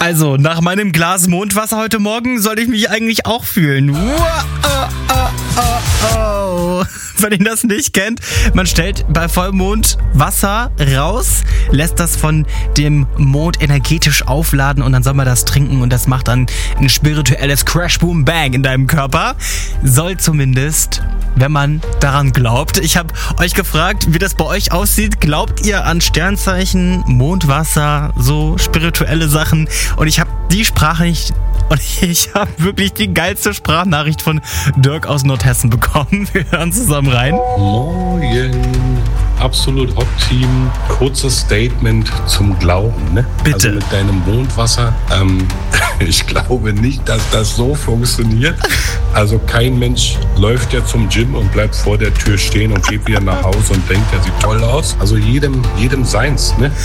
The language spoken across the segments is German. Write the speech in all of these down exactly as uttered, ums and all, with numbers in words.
Also, nach meinem Glas Mondwasser heute Morgen soll ich mich eigentlich auch fühlen. Wow, oh, oh, oh, oh. Wenn ihr das nicht kennt, man stellt bei Vollmond Wasser raus, lässt das von dem Mond energetisch aufladen und dann soll man das trinken und das macht dann ein spirituelles Crash Boom Bang in deinem Körper. Soll zumindest, wenn man daran glaubt. Ich habe euch gefragt, wie das bei euch aussieht. Glaubt ihr an Sternzeichen, Mondwasser, so spirituelle Sachen? Und ich habe die Sprache nicht... Und ich habe wirklich die geilste Sprachnachricht von Dirk aus Nordhessen bekommen. Wir hören zusammen rein. Morgen. Absolut Hot-Team. Kurzes Statement zum Glauben, ne? Bitte. Also mit deinem Mondwasser. Ähm, ich glaube nicht, dass das so funktioniert. Also kein Mensch läuft ja zum Gym und bleibt vor der Tür stehen und geht wieder nach Hause und denkt, er sieht toll aus. Also jedem, jedem seins, ne?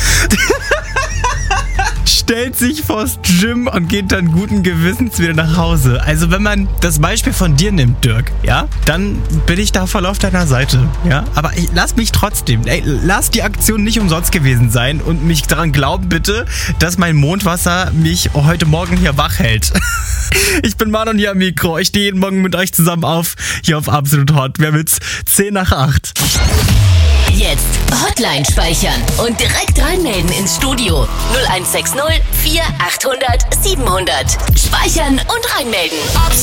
Stellt sich vors Gym und geht dann guten Gewissens wieder nach Hause. Also wenn man das Beispiel von dir nimmt, Dirk, ja, dann bin ich da voll auf deiner Seite, ja. Aber ich, lass mich trotzdem, ey, lass die Aktion nicht umsonst gewesen sein und mich daran glauben bitte, dass mein Mondwasser mich heute Morgen hier wach hält. Ich bin Manon hier am Mikro. Ich stehe jeden Morgen mit euch zusammen auf, hier auf Absolut Hot. Wir haben jetzt zehn nach acht. Jetzt Hotline speichern und direkt reinmelden ins Studio. null eins sechs null vier achthundert siebenhundert. Speichern und reinmelden.